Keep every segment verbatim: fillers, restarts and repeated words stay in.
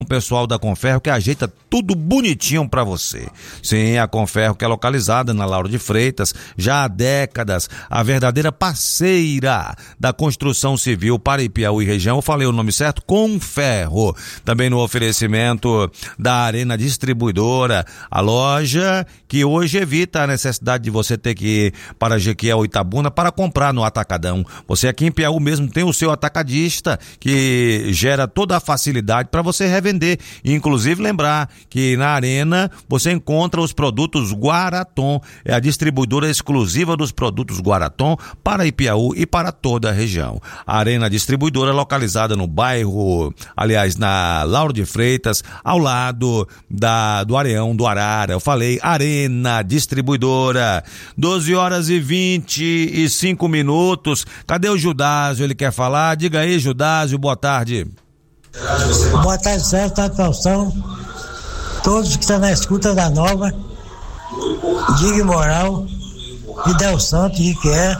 pessoal da Conferro que ajeita tudo bonitinho pra você. Sim, a Conferro, que é localizada na Lauro de Freitas, já há décadas, a verdadeira parceira da construção civil para Ipiaú e região. Eu falei o nome certo? Conferro. Também no oferecimento da Arena Distribuidora, a loja que hoje evita a necessidade de você ter que ir para Jequié ou Itabuna para comprar no Atacadão. Você aqui em Piauí mesmo tem o seu atacadista, que gera toda a facilidade para você revender. Inclusive lembrar que na Arena você encontra os produtos Guaraton, é a distribuidora exclusiva dos produtos Guaraton para Ipiaú e para toda a região. A Arena Distribuidora localizada no bairro, aliás, na Lauro de Freitas, ao lado da, do Areão do Arara. Eu falei Arena Distribuidora. doze horas e vinte e cinco minutos. Cadê o Judásio? Ele quer falar? Diga aí, Judásio, boa tarde. Boa tarde, Sérgio, satisfação. Todos que estão na escuta da Nova, Diego Moral, Fidel Santos, Riquer,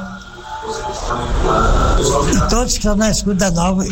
e todos que estão na escuta da Nova,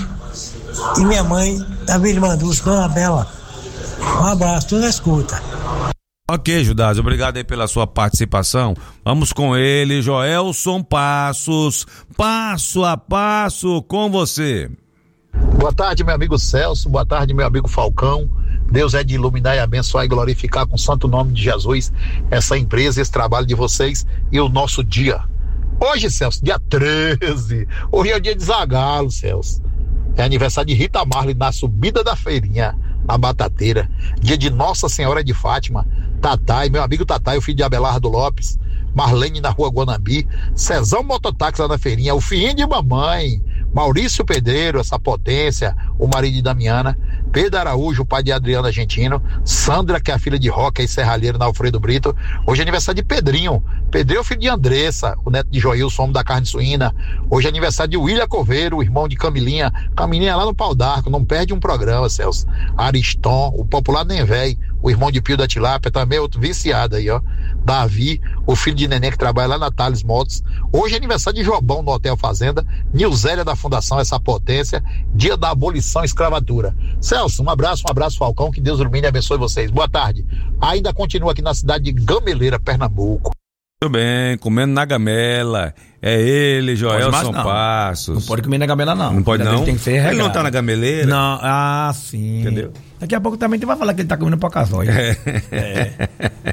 e minha mãe, Davi Mandus, Dona Bela. Um abraço, toda a escuta. Ok, Judásio, obrigado aí pela sua participação. Vamos com ele, Joelson Passos, passo a passo com você. Boa tarde, meu amigo Celso, boa tarde, meu amigo Falcão. Deus é de iluminar e abençoar e glorificar com o santo nome de Jesus essa empresa, esse trabalho de vocês e o nosso dia. Hoje, Celso, dia treze, hoje é o dia de Zagalo, Celso. É aniversário de Rita Marley na subida da feirinha, na Batateira. Dia de Nossa Senhora de Fátima, Tatai, meu amigo Tatai, o filho de Abelardo Lopes, Marlene na rua Guanambi, Cezão Mototáxi lá na feirinha, o filhinho de mamãe, Maurício Pedreiro, essa potência, o marido de Damiana, Pedro Araújo, o pai de Adriano Argentino, Sandra, que é a filha de Roca e Serralheiro na Alfredo Brito. Hoje é aniversário de Pedrinho, Pedrinho é o filho de Andressa, o neto de Joilson, homem da carne suína. Hoje é aniversário de William Coveiro, o irmão de Camilinha, Camilinha lá no Pau d'Arco, não perde um programa, Celso. Ariston, o popular Nenvéi, o irmão de Pio da Tilápia, também outro viciado aí, ó. Davi, o filho de Neném que trabalha lá na Thales Motos. Hoje é aniversário de Jobão no Hotel Fazenda, Nilzélia da Fundação Essa Potência, dia da abolição à escravatura. Celso, um abraço, um abraço, Falcão, que Deus ilumine e abençoe vocês. Boa tarde. Ainda continua aqui na cidade de Gameleira, Pernambuco. Muito bem, comendo na gamela. É ele, Joelson Passos. Não pode comer na gamela, não. Não pode, não? Tem que ser regado. Ele não tá na gameleira? Não, ah, sim. Entendeu? Daqui a pouco também tu vai falar que ele tá comendo pocazóide. É. É.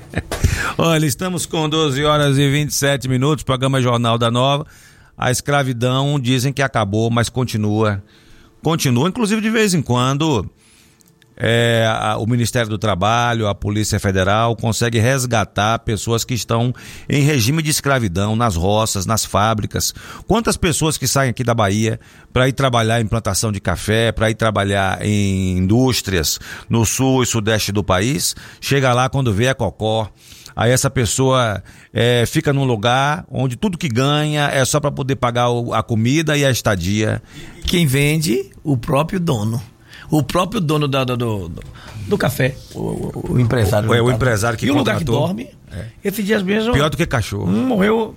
Olha, estamos com doze horas e vinte e sete minutos, programa Jornal da Nova. A escravidão dizem que acabou, mas continua. Continua, inclusive de vez em quando... É, a, o Ministério do Trabalho, a Polícia Federal consegue resgatar pessoas que estão em regime de escravidão nas roças, nas fábricas. Quantas pessoas que saem aqui da Bahia para ir trabalhar em plantação de café, para ir trabalhar em indústrias no sul e sudeste do país, chega lá quando vê a cocó. Aí essa pessoa é, fica num lugar onde tudo que ganha é só para poder pagar o, a comida e a estadia. Quem vende? O próprio dono. O próprio dono do, do, do, do café, o, o empresário. O, é o empresário que e o lugar contratou. que dorme. É. Esses dias mesmo. Pior do que cachorro. Um morreu,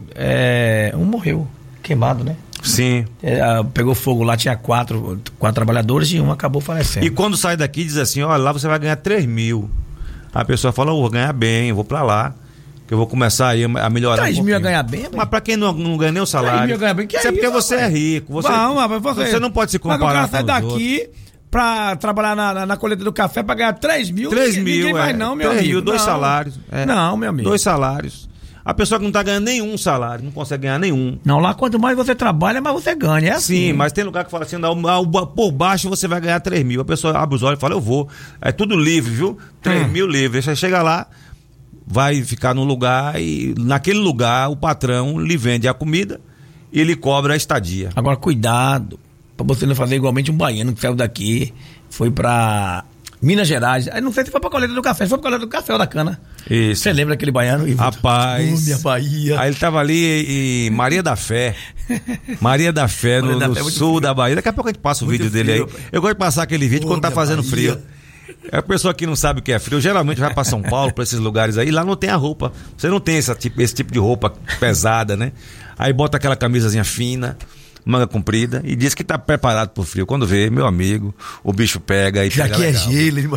é, um morreu queimado, né? Sim. É, pegou fogo lá, tinha quatro, quatro trabalhadores e um acabou falecendo. E quando sai daqui diz assim, olha, lá você vai ganhar três mil. A pessoa fala, eu vou ganhar bem, eu vou pra lá. Que eu vou começar aí a melhorar três um mil a ganhar bem? Mas pra quem não, não ganha nem o salário. três mil a ganhar bem, que é isso é porque isso, você rapaz? é rico. Você, não, mas você, você não pode se comparar. Mas o cara sai com os daqui outros. Pra trabalhar na, na, na colheita do café pra ganhar três mil. três ninguém, mil, ninguém é. vai não, meu três amigo. mil, dois não. salários. É. Não, meu amigo. Dois salários. A pessoa que não tá ganhando nenhum salário, não consegue ganhar nenhum. Não, lá quanto mais você trabalha, mais você ganha, é assim. Sim, mas tem lugar que fala assim, não, por baixo você vai ganhar três mil. A pessoa abre os olhos e fala, eu vou. É tudo livre, viu? três hum. mil livre. Você chega lá, vai ficar num lugar e naquele lugar o patrão lhe vende a comida e ele cobra a estadia. Agora, cuidado, pra você não fazer igualmente um baiano que saiu daqui, foi pra Minas Gerais. Aí não sei se foi pra colheita do café, foi pra colheita do café ou da cana. Isso. Você lembra aquele baiano? Rapaz. Oh, minha Bahia. Aí ele tava ali em Maria da Fé. Maria da Fé, no, da no Fé, sul frio. Da Bahia. Daqui a pouco a gente passa o muito vídeo frio, dele aí. Pai. Eu gosto de passar aquele vídeo oh, quando tá fazendo Bahia. Frio. É a pessoa que não sabe o que é frio, geralmente vai pra São Paulo, pra esses lugares aí, lá não tem a roupa. Você não tem esse tipo, esse tipo de roupa pesada, né? Aí bota aquela camisazinha fina, manga comprida, e diz que tá preparado pro frio. Quando vê, meu amigo, o bicho pega e já pega que legal. É gelo,